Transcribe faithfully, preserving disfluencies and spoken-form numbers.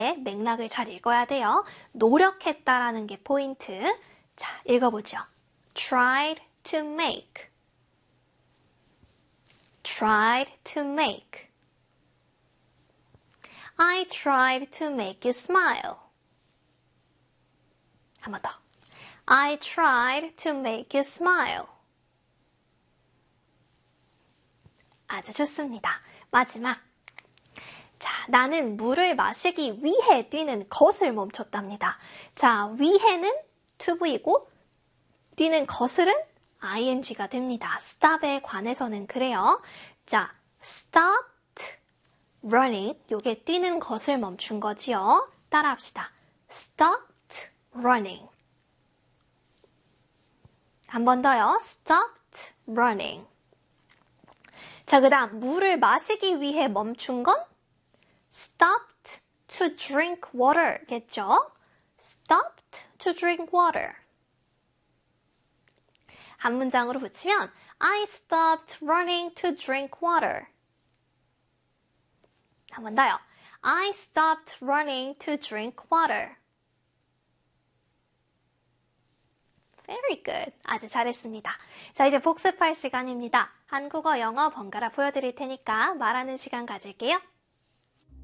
맥락을 잘 읽어야 돼요. 노력했다라는 게 포인트. 자, 읽어보죠. tried to make. tried to make. I tried to make you smile. 한 번 더. I tried to make you smile. 아주 좋습니다. 마지막. 자, 나는 물을 마시기 위해 뛰는 것을 멈췄답니다. 자, 위해는 to부이고 뛰는 것을은 ing가 됩니다. stop에 관해서는 그래요. 자, stopped running. 요게 뛰는 것을 멈춘 거지요. 따라합시다. stopped running. 한 번 더요. stopped running. 자, 그 다음 물을 마시기 위해 멈춘 건 stopped to drink water 겠죠? stopped to drink water. 한 문장으로 붙이면 I stopped running to drink water. 한 번 더요. I stopped running to drink water. Very good. 아주 잘했습니다. 자, 이제 복습할 시간입니다. 한국어, 영어 번갈아 보여드릴 테니까 말하는 시간 가질게요.